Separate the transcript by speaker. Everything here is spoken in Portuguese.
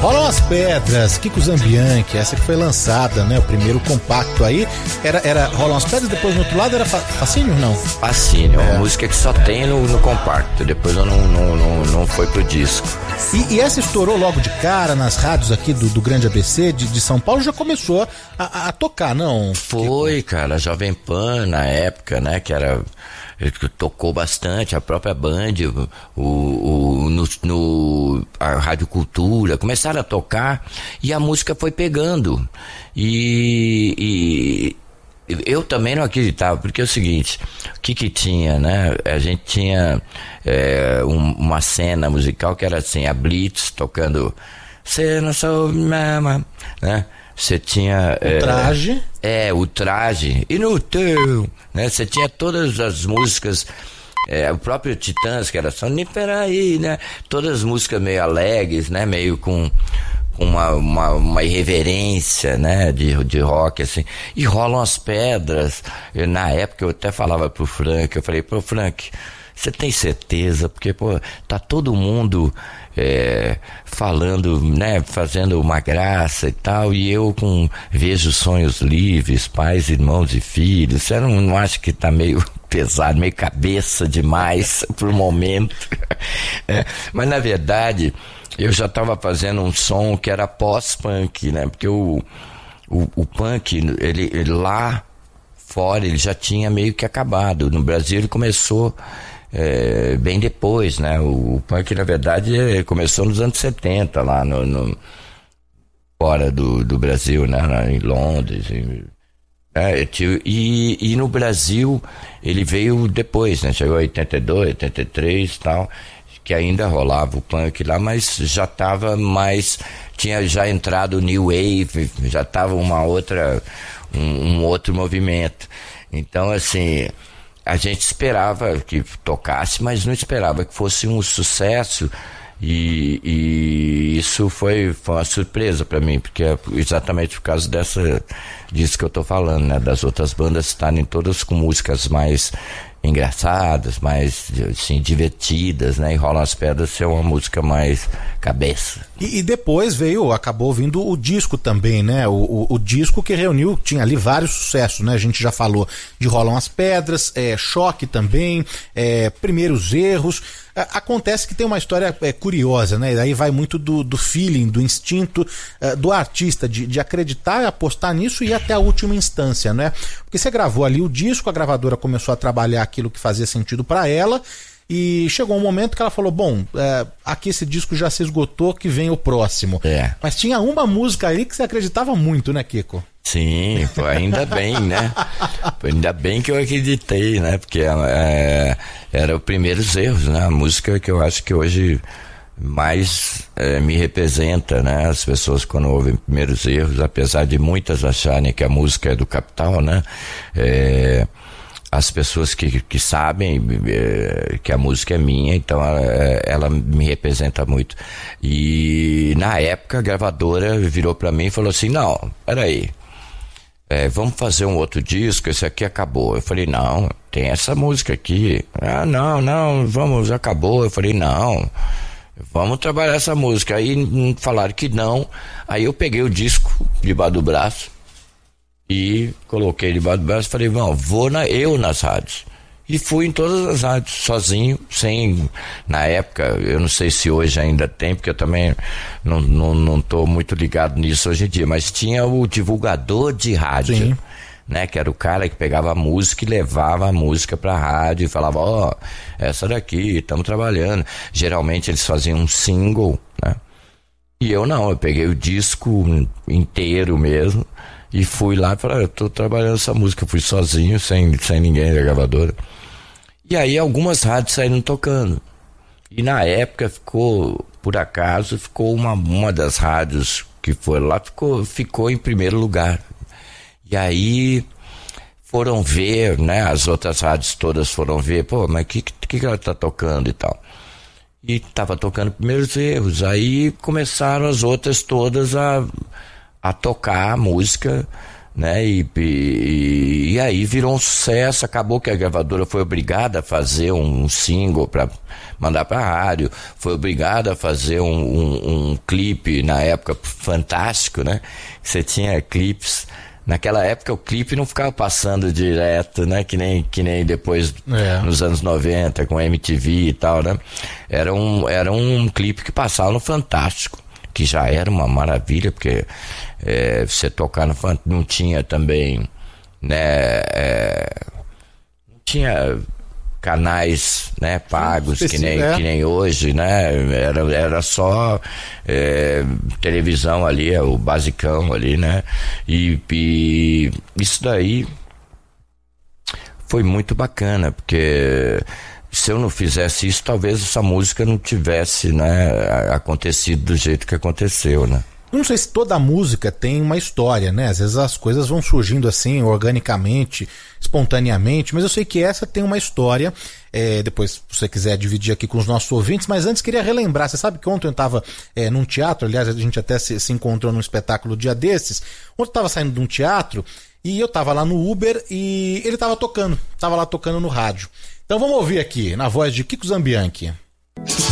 Speaker 1: Rolam as Pedras, Kiko Zambianchi, essa que foi lançada, né? O primeiro compacto aí. Era Rolam as Pedras, depois no outro lado era Fascínio ou não?
Speaker 2: Fascínio, uma música que só tem no compacto, depois eu não foi pro disco.
Speaker 1: E essa estourou logo de cara nas rádios aqui do Grande ABC de São Paulo, já começou a tocar, não?
Speaker 2: Foi, cara, a Jovem Pan na época, né, que tocou bastante, a própria Band, a Rádio Cultura, começaram a tocar e a música foi pegando. E eu também não acreditava, porque é o seguinte, o que tinha, né? A gente tinha uma cena musical que era assim, a Blitz tocando "Cê não soube mama", né? Você tinha
Speaker 1: o traje.
Speaker 2: O traje. E no teu, né? Você tinha todas as músicas, o próprio Titãs, que era só "Peraí", né? Todas as músicas meio alegres, né? Meio com uma irreverência, né? De rock, assim. E Rolam as Pedras. Na época eu até falava pro Frank, eu falei, pô, Frank, você tem certeza? Porque, pô, tá todo mundo falando, né, fazendo uma graça e tal, e eu vejo Sonhos Livres, Pais, Irmãos e Filhos. Você não acha que tá meio pesado, meio cabeça demais pro momento? Mas na verdade eu já estava fazendo um som que era pós-punk, né, porque o punk, ele lá fora, ele já tinha meio que acabado. No Brasil ele começou bem depois, né? O punk, na verdade, começou nos anos 70, lá fora do Brasil, né? Em Londres. E no Brasil, ele veio depois, né? Chegou em 82, 83 e tal, que ainda rolava o punk lá, mas já estava mais... Tinha já entrado o New Wave, já estava um outro movimento. Então, assim... A gente esperava que tocasse, mas não esperava que fosse um sucesso, e isso foi uma surpresa para mim, porque é exatamente por causa disso que eu tô falando, né? Das outras bandas estarem todas com músicas mais engraçadas, mais assim, divertidas, né? E Rolam as Pedras ser uma música mais cabeça.
Speaker 1: E depois acabou vindo o disco também, né? O disco que reuniu, tinha ali vários sucessos, né? A gente já falou de Rolam as Pedras, Choque também, Primeiros Erros. Acontece que tem uma história curiosa, né? Daí vai muito do feeling, do instinto do artista, de acreditar, apostar nisso e ir até a última instância, né? Porque você gravou ali o disco, a gravadora começou a trabalhar aquilo que fazia sentido para ela, e chegou um momento que ela falou, bom, aqui esse disco já se esgotou, que vem o próximo. Mas tinha uma música aí que você acreditava muito, né, Kiko?
Speaker 2: Sim, pô, ainda bem, né? Ainda bem que eu acreditei, né? Porque era o Primeiros Erros, né? A música que eu acho que hoje mais me representa, né? As pessoas quando ouvem Primeiros Erros, apesar de muitas acharem que a música é do Capital, né? As pessoas que sabem que a música é minha, então ela me representa muito. E na época a gravadora virou pra mim e falou assim, não, peraí, vamos fazer um outro disco, esse aqui acabou. Eu falei, não, tem essa música aqui. Não, vamos, acabou. Eu falei, não, vamos trabalhar essa música. Aí falaram que não, aí eu peguei o disco debaixo do braço e coloquei debaixo do braço e falei, vou eu nas rádios. E fui em todas as rádios, sozinho, na época, eu não sei se hoje ainda tem, porque eu também não tô muito ligado nisso hoje em dia, mas tinha o divulgador de rádio. Sim. Né, que era o cara que pegava a música e levava a música pra rádio e falava, essa daqui, estamos trabalhando. Geralmente eles faziam um single, né? E eu peguei o disco inteiro mesmo e fui lá e falei, eu tô trabalhando essa música, fui sozinho, sem ninguém da gravadora. E aí algumas rádios saíram tocando. E na época por acaso, uma das rádios que foi lá, ficou em primeiro lugar. E aí foram ver, né, as outras rádios todas foram ver, mas o que ela tá tocando e tal. E tava tocando Primeiros Erros, aí começaram as outras todas a tocar a música né? E aí virou um sucesso. Acabou que a gravadora foi obrigada a fazer um single para mandar para a rádio, foi obrigada a fazer um clipe, na época fantástico, né? Você tinha clipes. Naquela época o clipe não ficava passando direto, né? Que nem depois, nos anos 90, com MTV e tal, né? Era um clipe que passava no Fantástico, que já era uma maravilha, porque você tocar no Fantástico não tinha também, né? Não tinha canais, né, pagos, que nem hoje, né? Era só televisão ali, o basicão ali, né? E isso daí foi muito bacana, porque se eu não fizesse isso, talvez essa música não tivesse, né, acontecido do jeito que aconteceu, né?
Speaker 1: Eu não sei se toda música tem uma história, né? Às vezes as coisas vão surgindo assim, organicamente, espontaneamente, mas eu sei que essa tem uma história. Depois, se você quiser dividir aqui com os nossos ouvintes, mas antes queria relembrar. Você sabe que ontem eu estava num teatro, aliás, a gente até se encontrou num espetáculo dia desses. Ontem eu estava saindo de um teatro e eu estava lá no Uber e ele estava lá tocando no rádio. Então vamos ouvir aqui, na voz de Kiko Zambianchi.